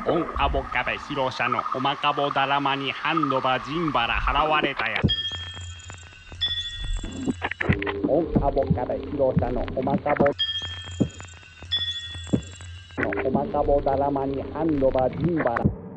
オンアボカベ広社のおまかぼだらまにハンドバジンバラ払われたや。オンアボカベ広社のおまかぼだらまにハンドバジンバラ。